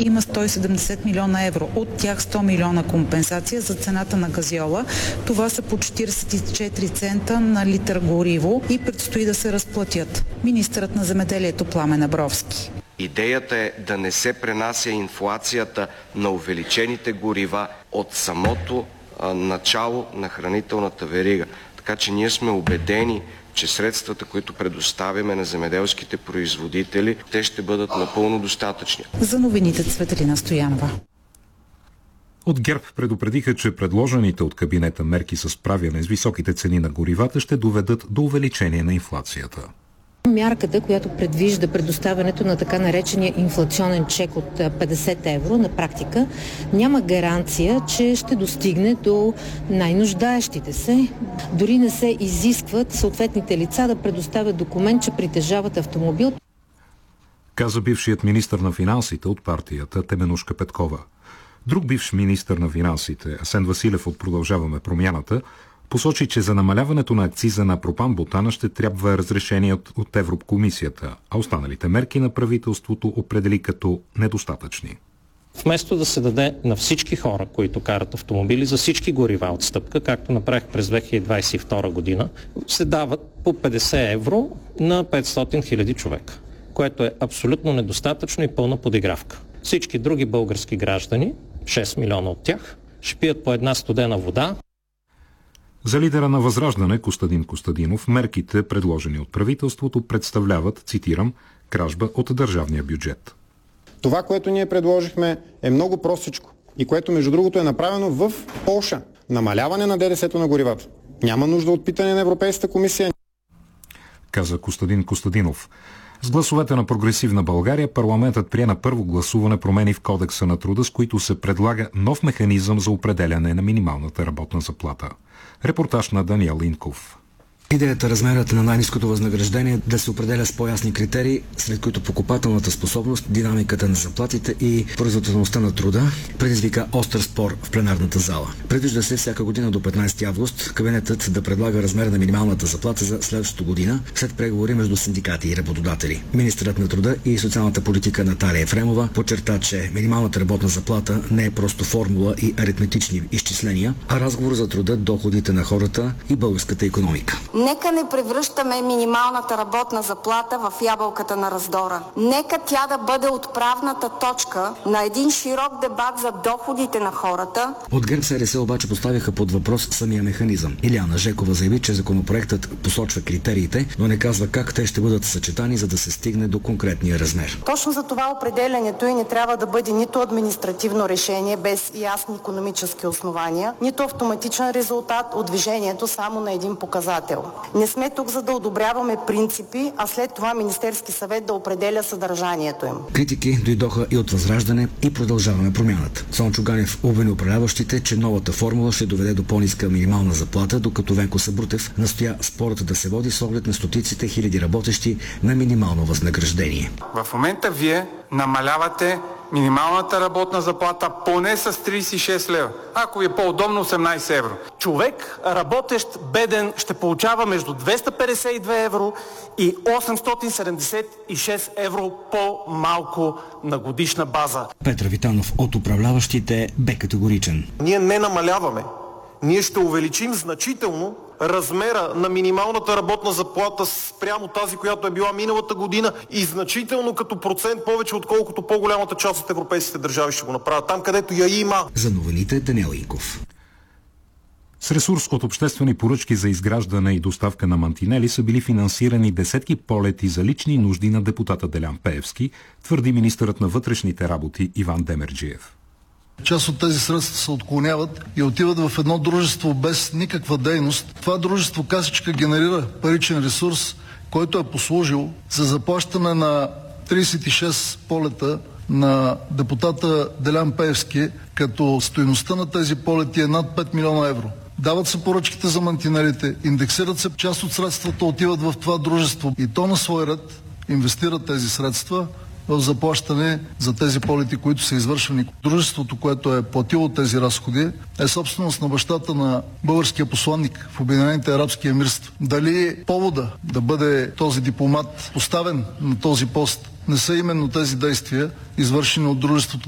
има 170 милиона евро. От тях 100 милиона компенсация за цената на газьола. Това са по 44 цента на литър гориво и предстои да се разплатят. Министърът на земеделието Пламен Абровски. Идеята е да не се пренася инфлацията на увеличените горива от самото начало на хранителната верига. Така че ние сме убедени, че средствата, които предоставяме на земеделските производители, те ще бъдат напълно достатъчни. За новините Цветелина Стоянова. От ГЕРБ предупредиха, че предложените от кабинета мерки с справяне с високите цени на горивата ще доведат до увеличение на инфлацията. Мярката, която предвижда предоставянето на така наречения инфлационен чек от 50 евро, на практика няма гаранция, че ще достигне до най-нуждаещите се. Дори не се изискват съответните лица да предоставят документ, че притежават автомобил. Каза бившият министър на финансите от партията Теменушка Петкова. Друг бивш министър на финансите, Асен Василев от Продължаваме промяната, посочи, че за намаляването на акциза на пропан-бутана ще трябва разрешение от Европкомисията, а останалите мерки на правителството определи като недостатъчни. Вместо да се даде на всички хора, които карат автомобили, за всички горива отстъпка, както направих през 2022 година, се дават по 50 евро на 500 хиляди човека, което е абсолютно недостатъчно и пълна подигравка. Всички други български граждани, 6 милиона от тях, ще пият по една студена вода. За лидера на Възраждане Костадин Костадинов, мерките, предложени от правителството, представляват, цитирам, кражба от държавния бюджет. Това, което ние предложихме, е много простичко и което, между другото, е направено в Полша. Намаляване на ДДС-то на горивата. Няма нужда от питане на Европейската комисия. Каза Костадин Костадинов. С гласовете на Прогресивна България парламентът прие на първо гласуване промени в Кодекса на труда, с които се предлага нов механизъм за определяне на минималната работна заплата. Репортаж на Даниел Инков. Идеята размерът на най-ниското възнаграждение да се определя с по-ясни критерии, сред които покупателната способност, динамиката на заплатите и производителността на труда, предизвика остър спор в пленарната зала. Предвижда се всяка година до 15 август кабинетът да предлага размер на минималната заплата за следващата година след преговори между синдикати и работодатели. Министърът на труда и социалната политика Наталия Ефремова подчерта, че минималната работна заплата не е просто формула и аритметични изчисления, а разговор за труда, доходите на хората и българската икономика. Нека не превръщаме минималната работна заплата в ябълката на раздора. Нека тя да бъде отправната точка на един широк дебат за доходите на хората. От ГЕРБ-СДС обаче поставяха под въпрос самия механизъм. Илияна Жекова заяви, че законопроектът посочва критериите, но не казва как те ще бъдат съчетани, за да се стигне до конкретния размер. Точно за това определянето и не трябва да бъде нито административно решение без ясни икономически основания, нито автоматичен резултат от движението само на един показател. Не сме тук, за да одобряваме принципи, а след това Министерски съвет да определя съдържанието им. Критики дойдоха и от Възраждане и Продължаваме промяната. Цончо Ганев обвини управляващите, че новата формула ще доведе до по-ниска минимална заплата, докато Венко Сабрутев настоя спорът да се води с оглед на стотиците хиляди работещи на минимално възнаграждение. В момента вие намалявате минималната работна заплата поне с 36 лева. Ако ви е по-удобно, 18 евро. Човек, работещ, беден, ще получава между 252 евро и 876 евро по-малко на годишна база. Петър Витанов от управляващите бе категоричен. Ние не намаляваме. Ние ще увеличим значително размера на минималната работна заплата спрямо тази, която е била миналата година и значително като процент повече, отколкото по-голямата част от европейските държави ще го направят. Там, където я има. За новините Даниел Инков. С ресурс от обществени поръчки за изграждане и доставка на мантинели са били финансирани десетки полети за лични нужди на депутата Делян Пеевски, твърди министърът на вътрешните работи Иван Демерджиев. Част от тези средства се отклоняват и отиват в едно дружество без никаква дейност. Това дружество касичка генерира паричен ресурс, който е послужил за заплащане на 36 полета на депутата Делян Пеевски, като стойността на тези полети е над 5 милиона евро. Дават се поръчките за мантинелите, индексират се, част от средствата отиват в това дружество и то на свой ред инвестират тези средства в заплащане за тези полети, които са извършвани. Дружеството, което е платило тези разходи, е собственост на бащата на българския посланник в Обединените арабски емирства. Дали повода да бъде този дипломат поставен на този пост не са именно тези действия, извършени от дружеството